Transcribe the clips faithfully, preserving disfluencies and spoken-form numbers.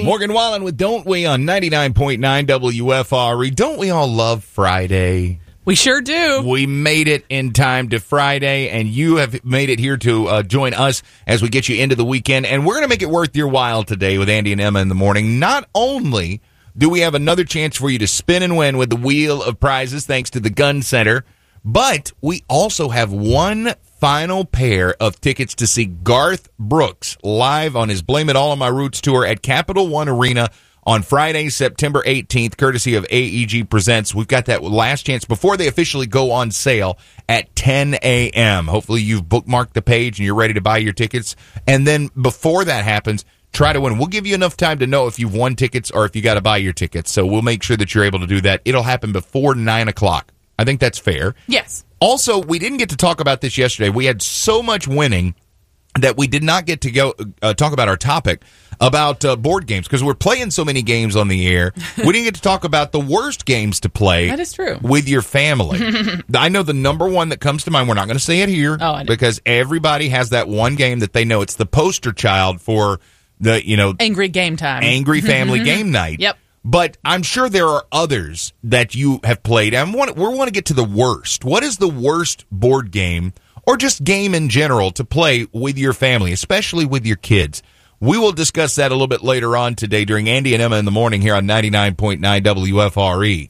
Morgan Wallen with Don't We on ninety-nine point nine W F R E. Don't we all love Friday? We sure do. We made it in time to Friday, and you have made it here to uh, join us as we get you into the weekend. And we're going to make it worth your while today with Andy and Emma in the morning. Not only do we have another chance for you to spin and win with the Wheel of Prizes thanks to the Gun Center, but we also have one final pair of tickets to see Garth Brooks live on his Blame It All on My Roots tour at Capital One Arena on Friday, September eighteenth, courtesy of A E G Presents. We've got that last chance before they officially go on sale at ten a.m. Hopefully you've bookmarked the page and you're ready to buy your tickets. And then before that happens, try to win. We'll give you enough time to know if you've won tickets or if you got to buy your tickets. So we'll make sure that you're able to do that. It'll happen before nine o'clock. I think that's fair. Yes. Also, we didn't get to talk about this yesterday. We had so much winning that we did not get to go uh, talk about our topic about uh, board games because we're playing so many games on the air. We didn't get to talk about the worst games to play. That is true. With your family. I know the number one that comes to mind. We're not going to say it here oh, I know. because everybody has that one game that they know. It's the poster child for the, you know, angry game time, angry family game night. Yep. But I'm sure there are others that you have played. And we want to get to the worst. What is the worst board game or just game in general to play with your family, especially with your kids? We will discuss that a little bit later on today during Andy and Emma in the morning here on ninety-nine point nine W F R E.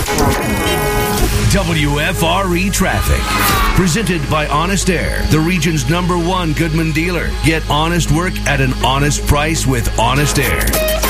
W F R E Traffic. Presented by Honest Air, the region's number one Goodman dealer. Get honest work at an honest price with Honest Air.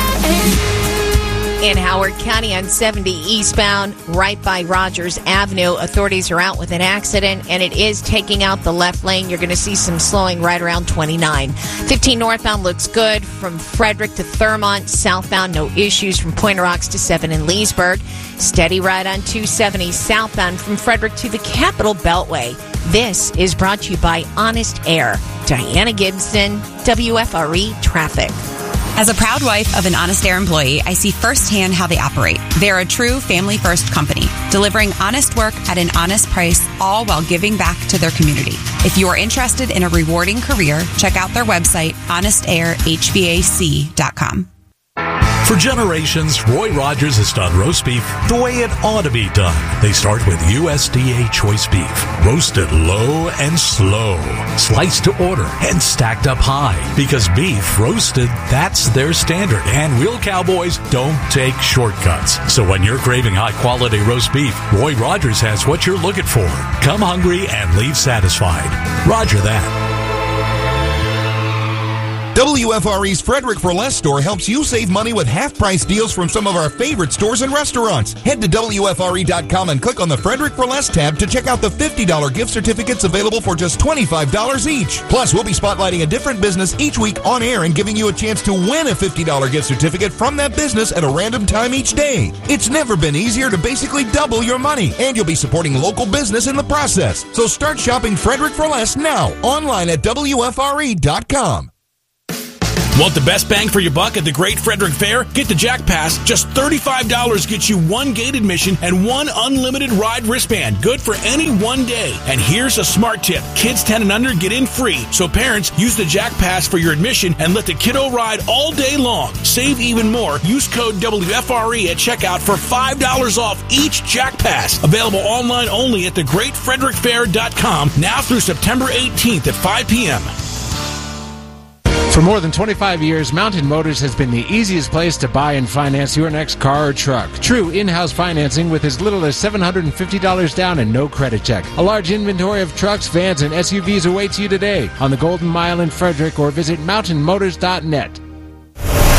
In Howard County on seventy eastbound, right by Rogers Avenue, authorities are out with an accident, and it is taking out the left lane. You're going to see some slowing right around twenty-nine. fifteen northbound looks good from Frederick to Thurmont. Southbound, no issues from Pointe Rocks to seven in Leesburg. Steady ride on two seventy southbound from Frederick to the Capitol Beltway. This is brought to you by Honest Air. Diana Gibson, W F R E Traffic. As a proud wife of an Honest Air employee, I see firsthand how they operate. They're a true family-first company, delivering honest work at an honest price, all while giving back to their community. If you are interested in a rewarding career, check out their website, honest air h v a c dot com. For generations, Roy Rogers has done roast beef the way it ought to be done. They start with U S D A choice beef, roasted low and slow, sliced to order, and stacked up high. Because beef roasted, that's their standard, and real cowboys don't take shortcuts. So when you're craving high-quality roast beef, Roy Rogers has what you're looking for. Come hungry and leave satisfied. Roger that. W F R E's Frederick for Less store helps you save money with half-price deals from some of our favorite stores and restaurants. Head to W F R E dot com and click on the Frederick for Less tab to check out the fifty dollars gift certificates available for just twenty-five dollars each. Plus, we'll be spotlighting a different business each week on air and giving you a chance to win a fifty dollars gift certificate from that business at a random time each day. It's never been easier to basically double your money, and you'll be supporting local business in the process. So start shopping Frederick for Less now, online at W F R E dot com. Want the best bang for your buck at the Great Frederick Fair? Get the Jack Pass. Just thirty-five dollars gets you one gate admission and one unlimited ride wristband. Good for any one day. And here's a smart tip. Kids ten and under get in free. So parents, use the Jack Pass for your admission and let the kiddo ride all day long. Save even more. Use code W F R E at checkout for five dollars off each Jack Pass. Available online only at the great frederick fair dot com now through September eighteenth at five p.m. For more than twenty-five years, Mountain Motors has been the easiest place to buy and finance your next car or truck. True in-house financing with as little as seven hundred fifty dollars down and no credit check. A large inventory of trucks, vans, and S U Vs awaits you today on the Golden Mile in Frederick, or visit mountain motors dot net.